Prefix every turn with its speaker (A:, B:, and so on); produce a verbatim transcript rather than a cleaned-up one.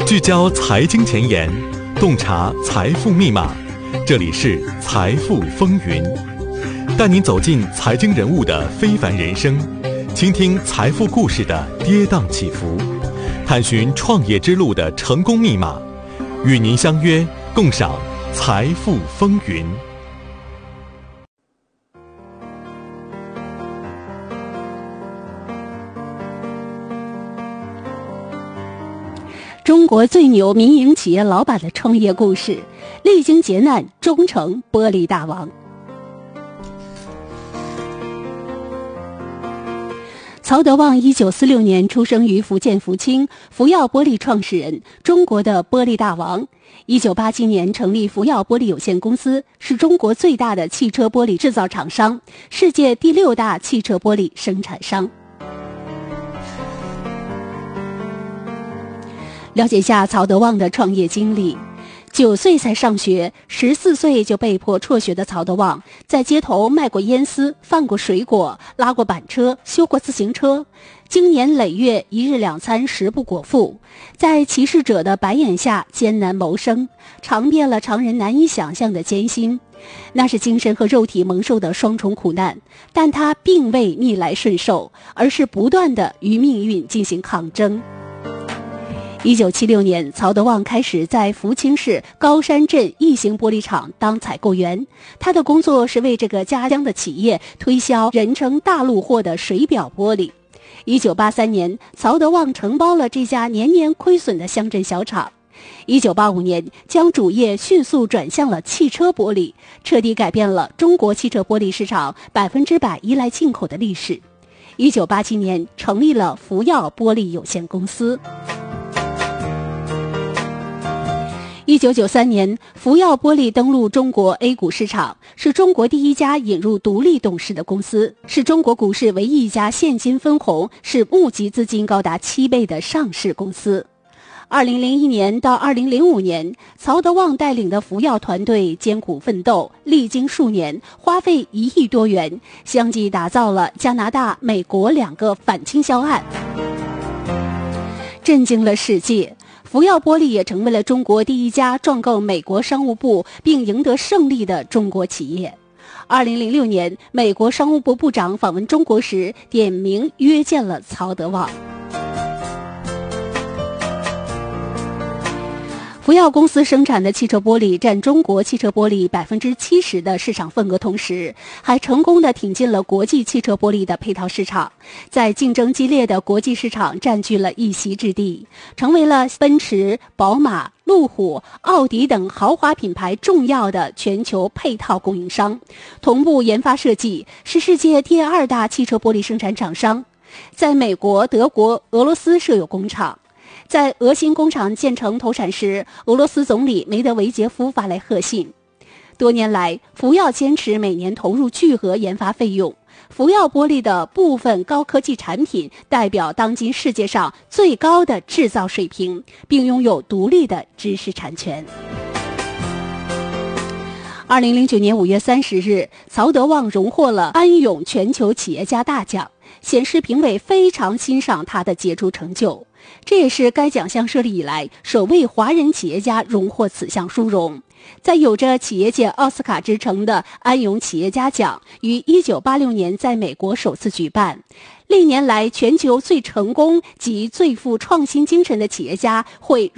A: 聚焦财经前沿，洞察财富密码。这里是财富风云，带您走进财经人物的非凡人生，倾听财富故事的跌宕起伏，探寻创业之路的成功密码。与您相约共赏财富风云。
B: 中国最牛民营企业老板的创业故事，历经劫难终成玻璃大王。曹德旺一九四六年出生于福建福清，福耀玻璃创始人，中国的玻璃大王。一九八七年成立福耀玻璃有限公司，是中国最大的汽车玻璃制造厂商，世界第六大汽车玻璃生产商。了解一下曹德旺的创业经历。九岁才上学，十四岁就被迫辍学的曹德旺，在街头卖过烟丝，贩过水果，拉过板车，修过自行车，经年累月，一日两餐食不果腹，在歧视者的白眼下艰难谋生，尝遍了常人难以想象的艰辛。那是精神和肉体蒙受的双重苦难，但他并未逆来顺受，而是不断地与命运进行抗争。一九七六年，曹德旺开始在福清市高山镇异形玻璃厂当采购员，他的工作是为这个家乡的企业推销人称大陆货的水表玻璃。一九八三年，曹德旺承包了这家年年亏损的乡镇小厂。一九八五年，将主业迅速转向了汽车玻璃，彻底改变了中国汽车玻璃市场百分之百依赖进口的历史。一九八七年，成立了福耀玻璃有限公司。一九九三年，福耀玻璃登陆中国 A 股市场，是中国第一家引入独立董事的公司，是中国股市唯一一家现金分红是募集资金高达七倍的上市公司。二零零一年到二零零五年，曹德旺带领的福耀团队艰苦奋斗，历经数年，花费一亿多元，相继打造了加拿大、美国两个反倾销案，震惊了世界。福耀玻璃也成为了中国第一家壮购美国商务部并赢得胜利的中国企业。二零零六年，美国商务部部长访问中国时，点名约见了曹德旺。福耀公司生产的汽车玻璃占中国汽车玻璃百分之七十的市场份额，同时还成功地挺进了国际汽车玻璃的配套市场，在竞争激烈的国际市场占据了一席之地，成为了奔驰、宝马、路虎、奥迪等豪华品牌重要的全球配套供应商，同步研发设计，是世界第二大汽车玻璃生产厂商，在美国、德国、俄罗斯设有工厂。在俄新工厂建成投产时，俄罗斯总理梅德韦杰夫发来贺信。多年来，福耀坚持每年投入巨额研发费用，福耀玻璃的部分高科技产品代表当今世界上最高的制造水平，并拥有独立的知识产权。二零零九年五月三十日，曹德旺荣获了安永全球企业家大奖，显示评委非常欣赏他的杰出成就。这也是该奖项设立以来首位华人企业家荣获此项殊荣。在有着企业界奥斯卡之称的安永企业家奖于一九八六年在美国首次举办，历年来全球最成功及最富创新精神的企业家会